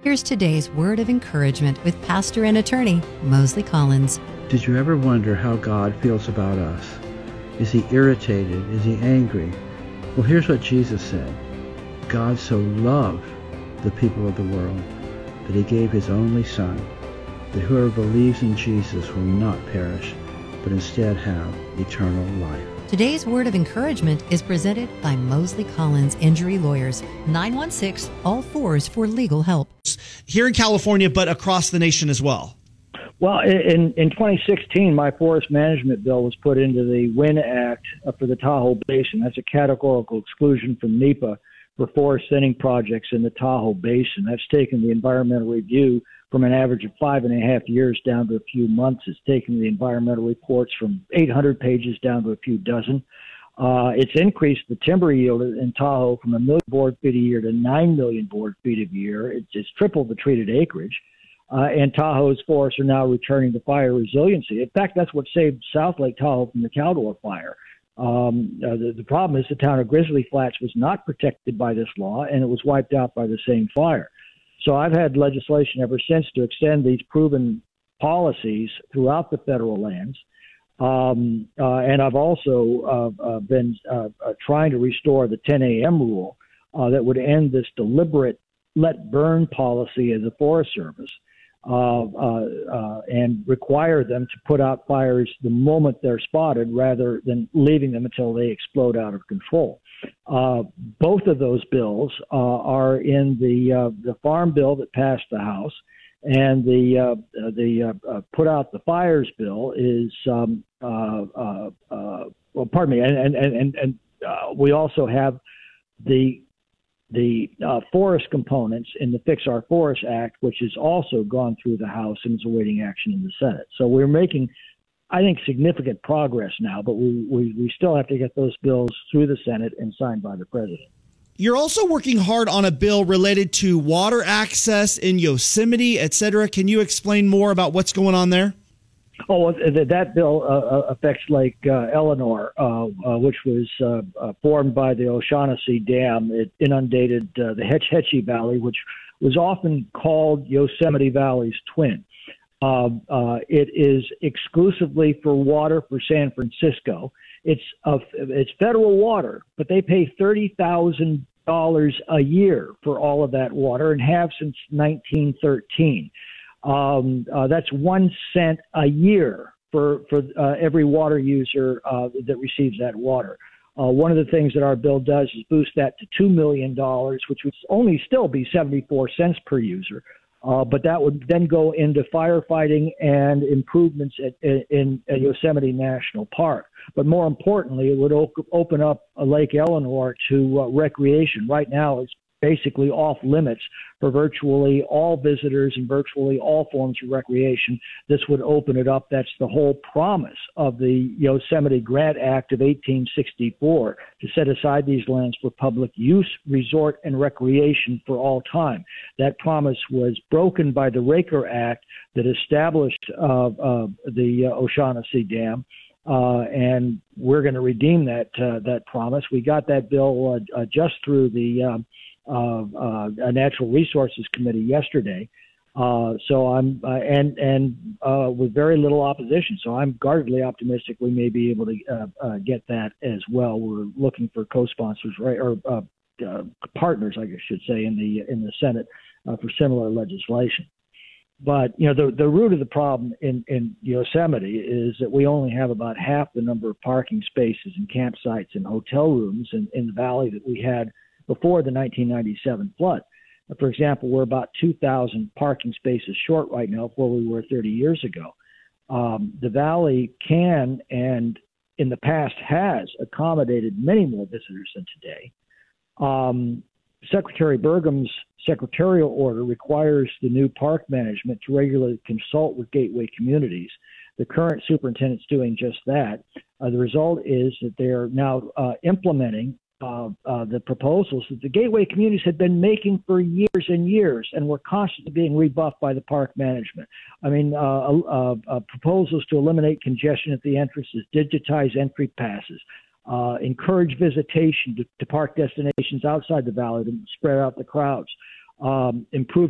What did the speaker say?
Here's today's word of encouragement with pastor and attorney Mosley Collins. Did you ever wonder how God feels about us? Is he irritated? Is he angry? Well, here's what Jesus said. God so loved the people of the world that he gave his only Son, that whoever believes in Jesus will not perish, but instead have eternal life. Today's word of encouragement is presented by Mosley Collins Injury Lawyers, 916-ALL-4s for legal help. Here in California, but across the nation as well. Well, in 2016, my forest management bill was put into the WIN Act for the Tahoe Basin. That's a categorical exclusion from NEPA for forest thinning projects in the Tahoe Basin. That's taken the environmental review from an average of 5.5 years down to a few months. It's taken the environmental reports from 800 pages down to a few dozen. It's increased the timber yield in Tahoe from 1 million board feet a year to 9 million board feet a year. It's tripled the treated acreage. And Tahoe's forests are now returning to fire resiliency. In fact, that's what saved South Lake Tahoe from the Caldor fire. The problem is the town of Grizzly Flats was not protected by this law, and it was wiped out by the same fire. So I've had legislation ever since to extend these proven policies throughout the federal lands. And I've also been trying to restore the 10 a.m. rule that would end this deliberate let burn policy of the Forest Service and require them to put out fires the moment they're spotted rather than leaving them until they explode out of control. Both of those bills are in the farm bill that passed the House, and the put out the fires bill is well, pardon me, and we also have the forest components in the Fix Our Forest Act, which has also gone through the House and is awaiting action in the Senate. So we're making, I think, significant progress now, but we still have to get those bills through the Senate and signed by the president. You're also working hard on a bill related to water access in Yosemite, et cetera. Can you explain more about what's going on there? Oh, that bill affects Lake Eleanor, which was formed by the O'Shaughnessy Dam. It inundated the Hetch Hetchy Valley, which was often called Yosemite Valley's twin. It is exclusively for water for San Francisco. It's federal water, but they pay $30,000 a year for all of that water and have since 1913. That's 1 cent a year for every water user that receives that water. One of the things that our bill does is boost that to $2 million, which would only still be 74 cents per user. But that would then go into firefighting and improvements in Yosemite National Park. But more importantly, it would open up Lake Eleanor to recreation. Right now, it's basically off limits for virtually all visitors and virtually all forms of recreation. This would open it up. That's the whole promise of the Yosemite Grant Act of 1864, to set aside these lands for public use, resort, and recreation for all time. That promise was broken by the Raker Act that established the O'Shaughnessy Dam. And we're going to redeem that promise. We got that bill just through the Natural Resources Committee yesterday. So I'm with very little opposition. So I'm guardedly optimistic we may be able to get that as well. We're looking for co-sponsors, right, or partners, I guess I should say, in the Senate for similar legislation. But the root of the problem in Yosemite is that we only have about half the number of parking spaces and campsites and hotel rooms in the valley that we had before the 1997 flood. For example, we're about 2,000 parking spaces short right now where we were 30 years ago. The valley can and in the past has accommodated many more visitors than today. Secretary Burgum's secretarial order requires the new park management to regularly consult with gateway communities. The current superintendent's doing just that. The result is that they are now implementing the proposals that the gateway communities had been making for years and years, and were constantly being rebuffed by the park management. I mean, proposals to eliminate congestion at the entrances, digitize entry passes, encourage visitation to park destinations outside the valley to spread out the crowds, improve